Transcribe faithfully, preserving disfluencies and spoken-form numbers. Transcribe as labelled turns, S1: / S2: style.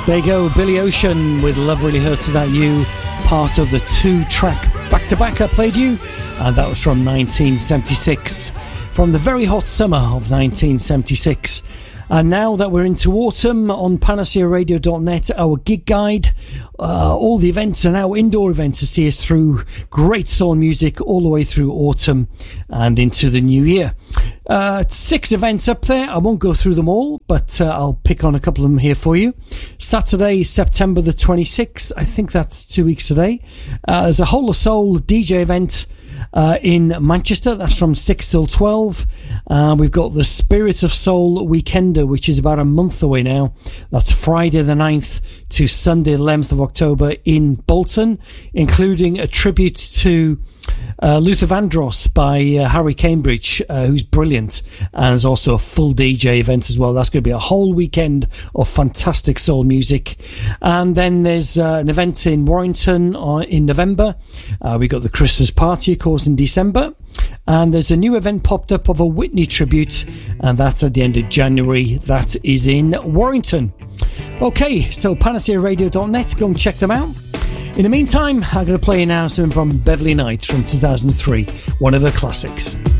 S1: There you go, Billy Ocean with Love Really Hurts Without You, part of the two-track back-to-back I played you, and that was from nineteen seventy-six, from the very hot summer of nineteen seventy-six. And now that we're into autumn, on panacea radio dot net, our gig guide, uh, all the events are now indoor events to see us through great soul music all the way through autumn and into the new year. Uh, six events up there. I won't go through them all, but uh, I'll pick on a couple of them here for you. Saturday, September the twenty-sixth, I think that's two weeks today. Uh, there's a Whole of Soul D J event Uh, in Manchester. That's from six till twelve. Uh, we've got the Spirit of Soul Weekender, which is about a month away now. That's Friday the ninth to Sunday the eleventh of October in Bolton, including a tribute to uh, Luther Vandross by uh, Harry Cambridge, uh, who's brilliant, and there's also a full D J event as well. That's going to be a whole weekend of fantastic soul music. And then there's uh, an event in Warrington uh, in November. Uh, we got the Christmas party, of course, in December. And there's a new event popped up of a Whitney tribute, and that's at the end of January. That is in Warrington. Okay, so panacea radio dot net, go and check them out. In the meantime, I'm going to play you now something from Beverly Knight from two thousand three, one of her classics.